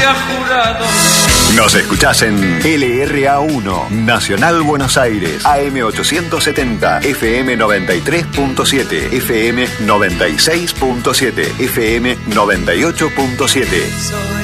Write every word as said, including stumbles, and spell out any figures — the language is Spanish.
había jurado. Nos escuchás en L R A uno, Nacional Buenos Aires, A M ochocientos setenta, F M noventa y tres punto siete, F M noventa y seis punto siete, F M noventa y ocho punto siete.